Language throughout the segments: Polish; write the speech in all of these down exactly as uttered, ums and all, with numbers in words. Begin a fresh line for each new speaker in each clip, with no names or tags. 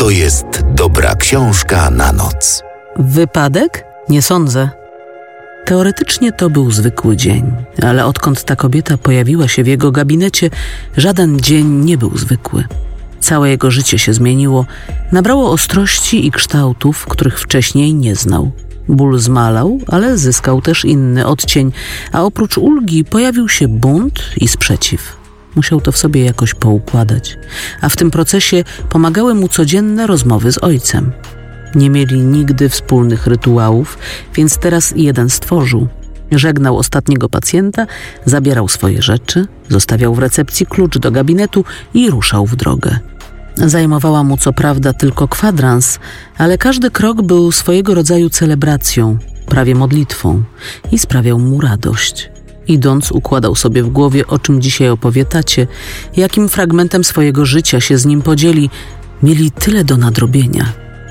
to jest dobra książka na noc.
Wypadek? Nie sądzę. Teoretycznie to był zwykły dzień, ale odkąd ta kobieta pojawiła się w jego gabinecie, żaden dzień nie był zwykły. Całe jego życie się zmieniło, nabrało ostrości i kształtów, których wcześniej nie znał. Ból zmalał, ale zyskał też inny odcień, a oprócz ulgi pojawił się bunt i sprzeciw. Musiał to w sobie jakoś poukładać, a w tym procesie pomagały mu codzienne rozmowy z ojcem. Nie mieli nigdy wspólnych rytuałów, więc teraz jeden stworzył. Żegnał ostatniego pacjenta, zabierał swoje rzeczy, zostawiał w recepcji klucz do gabinetu i ruszał w drogę. Zajmowała mu co prawda tylko kwadrans, ale każdy krok był swojego rodzaju celebracją, prawie modlitwą i sprawiał mu radość. Idąc, układał sobie w głowie, o czym dzisiaj opowie tacie, jakim fragmentem swojego życia się z nim podzieli. Mieli tyle do nadrobienia.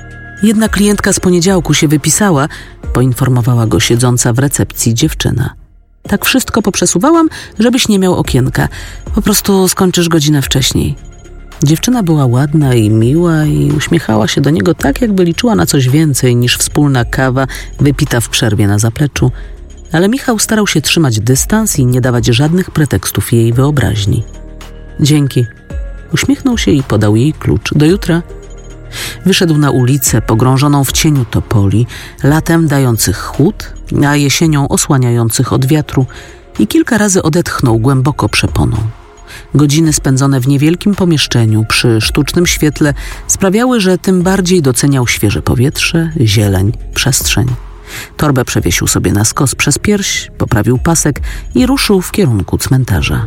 Jedna klientka z poniedziałku się wypisała, poinformowała go siedząca w recepcji dziewczyna. Tak wszystko poprzesuwałam, żebyś nie miał okienka. Po prostu skończysz godzinę wcześniej. Dziewczyna była ładna i miła i uśmiechała się do niego tak, jakby liczyła na coś więcej niż wspólna kawa wypita w przerwie na zapleczu. Ale Michał starał się trzymać dystans i nie dawać żadnych pretekstów jej wyobraźni. Dzięki. Uśmiechnął się i podał jej klucz. Do jutra. Wyszedł na ulicę pogrążoną w cieniu topoli, latem dających chłód, a jesienią osłaniających od wiatru i kilka razy odetchnął głęboko przeponą. Godziny spędzone w niewielkim pomieszczeniu przy sztucznym świetle sprawiały, że tym bardziej doceniał świeże powietrze, zieleń, przestrzeń. Torbę przewiesił sobie na skos przez pierś, poprawił pasek i ruszył w kierunku cmentarza.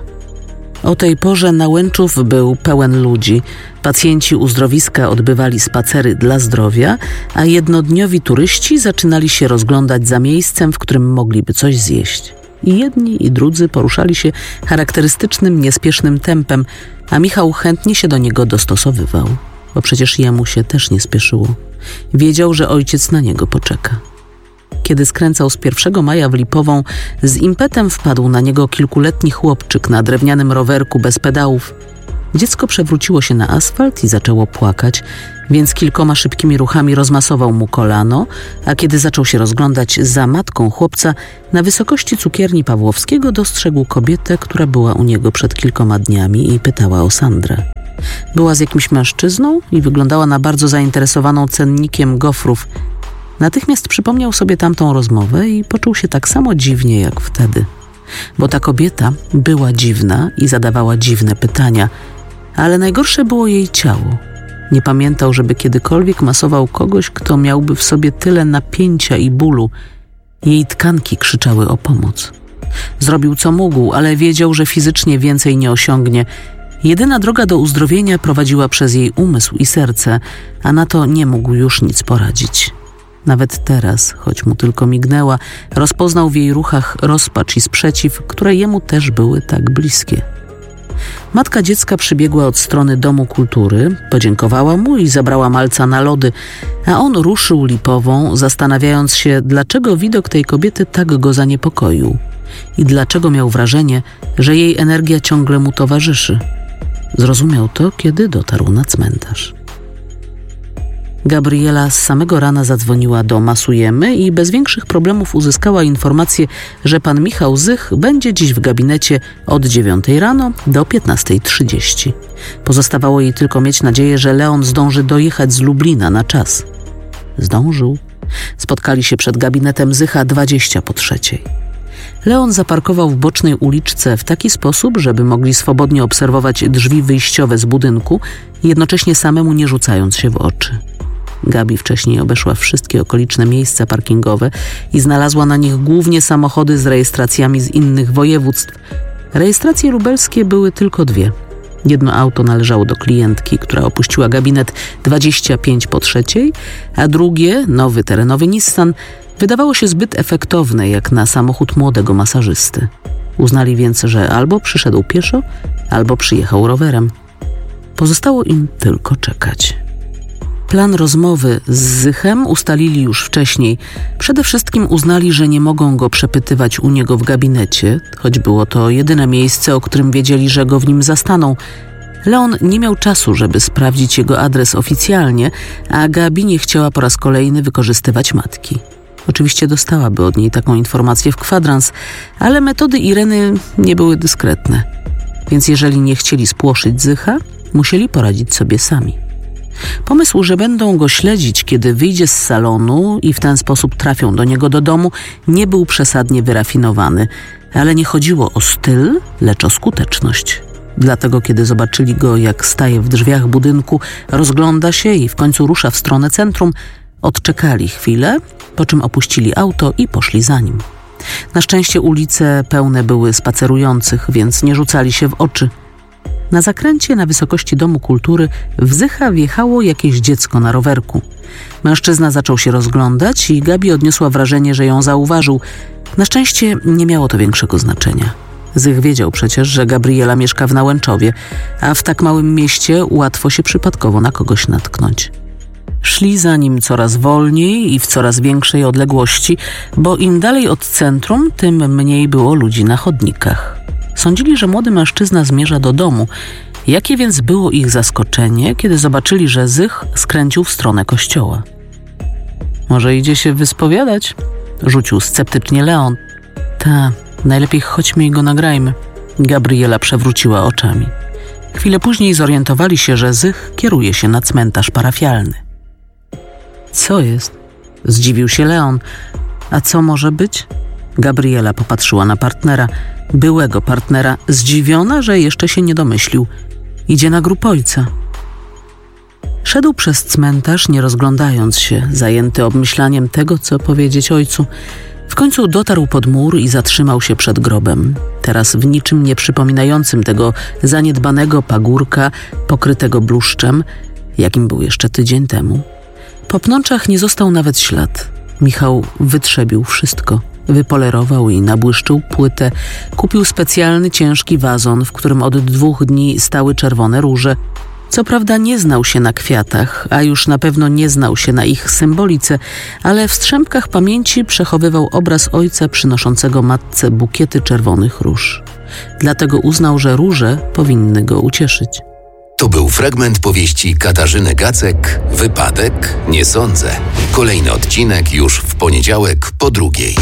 O tej porze Nałęczów był pełen ludzi. Pacjenci uzdrowiska odbywali spacery dla zdrowia, a jednodniowi turyści zaczynali się rozglądać za miejscem, w którym mogliby coś zjeść. I jedni i drudzy poruszali się charakterystycznym, niespiesznym tempem, a Michał chętnie się do niego dostosowywał, bo przecież jemu się też nie spieszyło. Wiedział, że ojciec na niego poczeka. Kiedy skręcał z pierwszego maja w Lipową, z impetem wpadł na niego kilkuletni chłopczyk na drewnianym rowerku bez pedałów. Dziecko przewróciło się na asfalt i zaczęło płakać, więc kilkoma szybkimi ruchami rozmasował mu kolano, a kiedy zaczął się rozglądać za matką chłopca, na wysokości cukierni Pawłowskiego dostrzegł kobietę, która była u niego przed kilkoma dniami i pytała o Sandrę. Była z jakimś mężczyzną i wyglądała na bardzo zainteresowaną cennikiem gofrów. Natychmiast przypomniał sobie tamtą rozmowę i poczuł się tak samo dziwnie jak wtedy. Bo ta kobieta była dziwna i zadawała dziwne pytania, ale najgorsze było jej ciało. Nie pamiętał, żeby kiedykolwiek masował kogoś, kto miałby w sobie tyle napięcia i bólu. Jej tkanki krzyczały o pomoc. Zrobił co mógł, ale wiedział, że fizycznie więcej nie osiągnie. Jedyna droga do uzdrowienia prowadziła przez jej umysł i serce, a na to nie mógł już nic poradzić. Nawet teraz, choć mu tylko mignęła, rozpoznał w jej ruchach rozpacz i sprzeciw, które jemu też były tak bliskie. Matka dziecka przybiegła od strony Domu Kultury, podziękowała mu i zabrała malca na lody, a on ruszył Lipową, zastanawiając się, dlaczego widok tej kobiety tak go zaniepokoił i dlaczego miał wrażenie, że jej energia ciągle mu towarzyszy. Zrozumiał to, kiedy dotarł na cmentarz. Gabriela z samego rana zadzwoniła do Masujemy i bez większych problemów uzyskała informację, że pan Michał Zych będzie dziś w gabinecie od dziewiątej rano do piętnastej trzydzieści. Pozostawało jej tylko mieć nadzieję, że Leon zdąży dojechać z Lublina na czas. Zdążył. Spotkali się przed gabinetem Zycha dwadzieścia po trzeciej. Leon zaparkował w bocznej uliczce w taki sposób, żeby mogli swobodnie obserwować drzwi wyjściowe z budynku, jednocześnie samemu nie rzucając się w oczy. Gabi wcześniej obeszła wszystkie okoliczne miejsca parkingowe i znalazła na nich głównie samochody z rejestracjami z innych województw. Rejestracje lubelskie były tylko dwie. Jedno auto należało do klientki, która opuściła gabinet dwadzieścia pięć po trzeciej, a drugie, nowy terenowy Nissan, wydawało się zbyt efektowne jak na samochód młodego masażysty. Uznali więc, że albo przyszedł pieszo, albo przyjechał rowerem. Pozostało im tylko czekać. Plan rozmowy z Zychem ustalili już wcześniej. Przede wszystkim uznali, że nie mogą go przepytywać u niego w gabinecie, choć było to jedyne miejsce, o którym wiedzieli, że go w nim zastaną. Leon nie miał czasu, żeby sprawdzić jego adres oficjalnie, a Gabi nie chciała po raz kolejny wykorzystywać matki. Oczywiście dostałaby od niej taką informację w kwadrans, ale metody Ireny nie były dyskretne. Więc jeżeli nie chcieli spłoszyć Zycha, musieli poradzić sobie sami. Pomysł, że będą go śledzić, kiedy wyjdzie z salonu i w ten sposób trafią do niego do domu, nie był przesadnie wyrafinowany, ale nie chodziło o styl, lecz o skuteczność. Dlatego, kiedy zobaczyli go, jak staje w drzwiach budynku, rozgląda się i w końcu rusza w stronę centrum, odczekali chwilę, po czym opuścili auto i poszli za nim. Na szczęście ulice pełne były spacerujących, więc nie rzucali się w oczy. Na zakręcie na wysokości Domu Kultury w Zycha wjechało jakieś dziecko na rowerku. Mężczyzna zaczął się rozglądać i Gabi odniosła wrażenie, że ją zauważył. Na szczęście nie miało to większego znaczenia. Zych wiedział przecież, że Gabriela mieszka w Nałęczowie, a w tak małym mieście łatwo się przypadkowo na kogoś natknąć. Szli za nim coraz wolniej i w coraz większej odległości, bo im dalej od centrum, tym mniej było ludzi na chodnikach. Sądzili, że młody mężczyzna zmierza do domu. Jakie więc było ich zaskoczenie, kiedy zobaczyli, że Zych skręcił w stronę kościoła. Może idzie się wyspowiadać? Rzucił sceptycznie Leon. Ta, najlepiej chodźmy i go nagrajmy. Gabriela przewróciła oczami. Chwilę później zorientowali się, że Zych kieruje się na cmentarz parafialny. Co jest? Zdziwił się Leon. A co może być? Gabriela popatrzyła na partnera, byłego partnera, zdziwiona, że jeszcze się nie domyślił. Idzie na grób ojca. Szedł przez cmentarz, nie rozglądając się, zajęty obmyślaniem tego, co powiedzieć ojcu. W końcu dotarł pod mur i zatrzymał się przed grobem. Teraz w niczym nie przypominającym tego zaniedbanego pagórka, pokrytego bluszczem, jakim był jeszcze tydzień temu. Po pnączach nie został nawet ślad. Michał wytrzebił wszystko. Wypolerował i nabłyszczył płytę. Kupił specjalny, ciężki wazon, w którym od dwóch dni stały czerwone róże. Co prawda nie znał się na kwiatach, a już na pewno nie znał się na ich symbolice, ale w strzępkach pamięci przechowywał obraz ojca przynoszącego matce bukiety czerwonych róż. Dlatego uznał, że róże powinny go ucieszyć.
To był fragment powieści Katarzyny Gacek „Wypadek? Nie sądzę”. Kolejny odcinek już w poniedziałek po drugiej.